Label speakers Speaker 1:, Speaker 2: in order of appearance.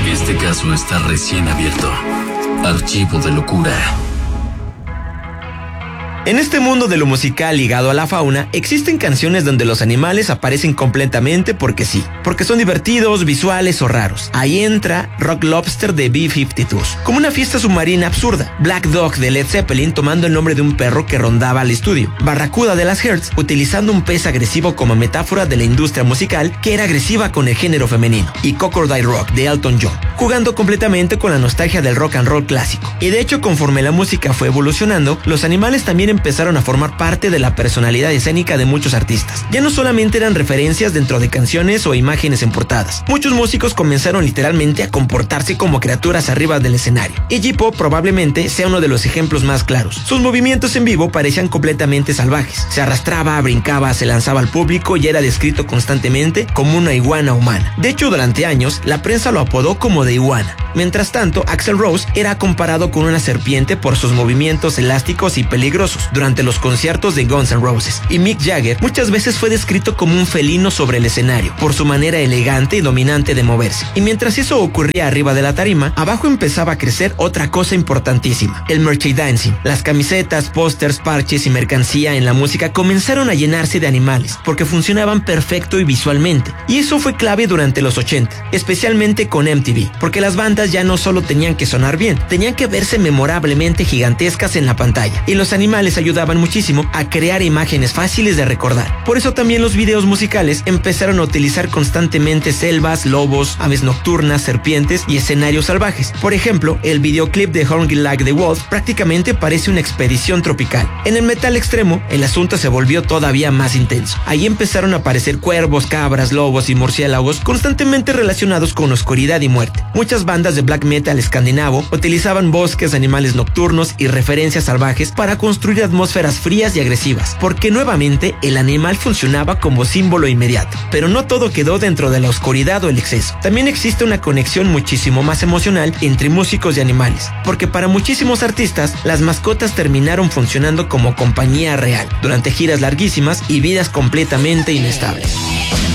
Speaker 1: Este caso está recién abierto. Archivo de locura.
Speaker 2: En este mundo de lo musical ligado a la fauna, existen canciones donde los animales aparecen completamente porque sí, porque son divertidos, visuales o raros. Ahí entra Rock Lobster de B-52s, como una fiesta submarina absurda. Black Dog de Led Zeppelin tomando el nombre de un perro que rondaba al estudio. Barracuda de las Hurts utilizando un pez agresivo como metáfora de la industria musical que era agresiva con el género femenino. Y Crocodile Rock de Elton John, jugando completamente con la nostalgia del rock and roll clásico. Y de hecho, conforme la música fue evolucionando, los animales también empezaron a formar parte de la personalidad escénica de muchos artistas. Ya no solamente eran referencias dentro de canciones o imágenes en portadas. Muchos músicos comenzaron literalmente a comportarse como criaturas arriba del escenario. Iggy Pop probablemente sea uno de los ejemplos más claros. Sus movimientos en vivo parecían completamente salvajes. Se arrastraba, brincaba, se lanzaba al público y era descrito constantemente como una iguana humana. De hecho, durante años, la prensa lo apodó como de iguana. Mientras tanto, Axl Rose era comparado con una serpiente por sus movimientos elásticos y peligrosos durante los conciertos de Guns N' Roses. Y Mick Jagger muchas veces fue descrito como un felino sobre el escenario, por su manera elegante y dominante de moverse. Y mientras eso ocurría arriba de la tarima, abajo empezaba a crecer otra cosa importantísima: el merchandising. Las camisetas, pósters, parches y mercancía en la música comenzaron a llenarse de animales, porque funcionaban perfecto y visualmente. Y eso fue clave durante los 80, especialmente con MTV, porque las bandas ya no solo tenían que sonar bien, tenían que verse memorablemente gigantescas en la pantalla, y los animales ayudaban muchísimo a crear imágenes fáciles de recordar. Por eso también los videos musicales empezaron a utilizar constantemente selvas, lobos, aves nocturnas, serpientes y escenarios salvajes. Por ejemplo, el videoclip de Hungry Like the Wolf prácticamente parece una expedición tropical. En el metal extremo, el asunto se volvió todavía más intenso. Ahí empezaron a aparecer cuervos, cabras, lobos y murciélagos constantemente relacionados con oscuridad y muerte. Muchas bandas de black metal escandinavo utilizaban bosques, animales nocturnos y referencias salvajes para construir atmósferas frías y agresivas, porque nuevamente el animal funcionaba como símbolo inmediato. Pero no todo quedó dentro de la oscuridad o el exceso. También existe una conexión muchísimo más emocional entre músicos y animales, porque para muchísimos artistas las mascotas terminaron funcionando como compañía real durante giras larguísimas y vidas completamente inestables.